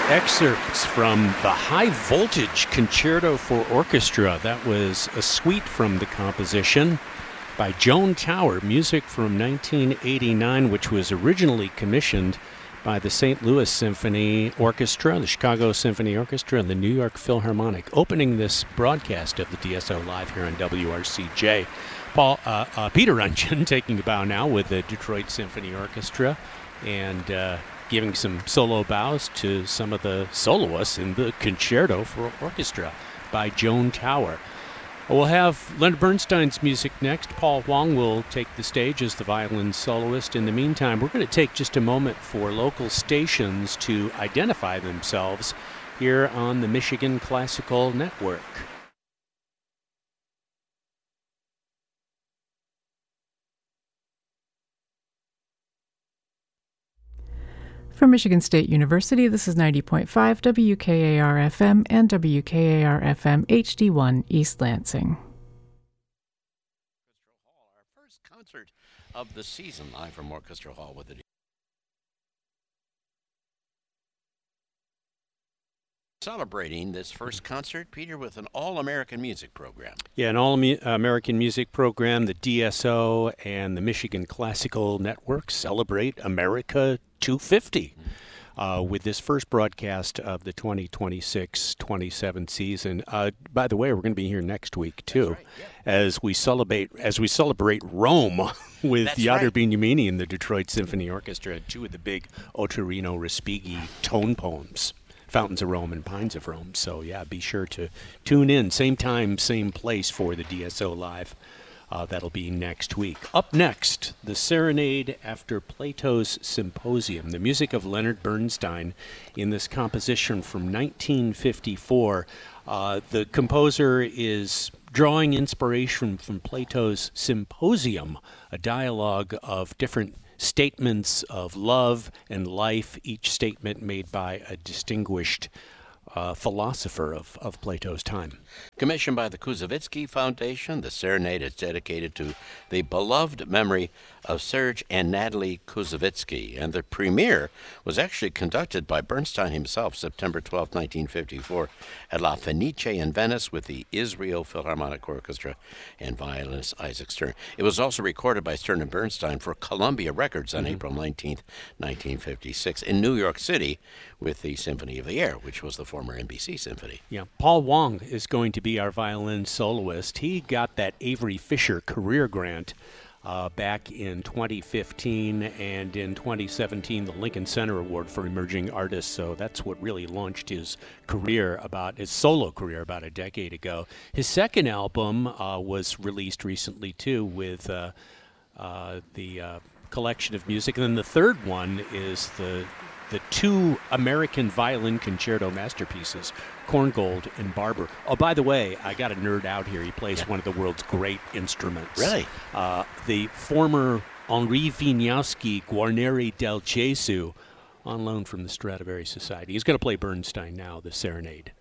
Excerpts from the High Voltage Concerto for Orchestra. That was a suite from the composition by Joan Tower, music from 1989, which was originally commissioned by the St. Louis Symphony Orchestra, the Chicago Symphony Orchestra, and the New York Philharmonic, opening this broadcast of the DSO Live here on WRCJ. Peter Rungeon taking a bow now with the Detroit Symphony Orchestra, and giving some solo bows to some of the soloists in the Concerto for Orchestra by Joan Tower. We'll have Leonard Bernstein's music next. Paul Wong will take the stage as the violin soloist. In the meantime, we're going to take just a moment for local stations to identify themselves here on the Michigan Classical Network. From Michigan State University, this is 90.5 WKAR-FM and WKAR-FM HD1 East Lansing. Our first concert of the season, live from Orchestra Hall with the celebrating this first concert, Peter, with an all-American music program. Yeah, an all-American music program. The DSO and the Michigan Classical Network celebrate America 250 with this first broadcast of the 2026-27 season. By the way, we're going to be here next week too, right, yeah, as we celebrate Rome with Yadr Bignamini and the Detroit Symphony Orchestra, two of the big Ottorino Respighi tone poems. Fountains of Rome and Pines of Rome. So, yeah, be sure to tune in. Same time, same place for the DSO Live. That'll be next week. Up next, the Serenade after Plato's Symposium, the music of Leonard Bernstein in this composition from 1954. The composer is drawing inspiration from Plato's Symposium, a dialogue of different statements of love and life, each statement made by a distinguished philosopher of Plato's time. Commissioned by the Koussevitzky Foundation, the Serenade is dedicated to the beloved memory of Serge and Natalie Koussevitzky, and the premiere was actually conducted by Bernstein himself September 12, 1954, at La Fenice in Venice with the Israel Philharmonic Orchestra and violinist Isaac Stern. It was also recorded by Stern and Bernstein for Columbia Records on April 19, 1956, in New York City with the Symphony of the Air, which was the former NBC Symphony. Yeah, Paul Wong is going to be our violin soloist. He got that Avery Fisher career grant back in 2015, and in 2017 the Lincoln Center Award for Emerging Artists. So that's what really launched his solo career about a decade ago. His second album was released recently too, with the collection of music, and then the third one is the two American violin concerto masterpieces, Korngold and Barber. Oh, by the way, I got a nerd out here. He plays one of the world's great instruments. Really? The former Henri Wieniawski Guarneri del Gesù, on loan from the Stradivari Society. He's going to play Bernstein now, the Serenade.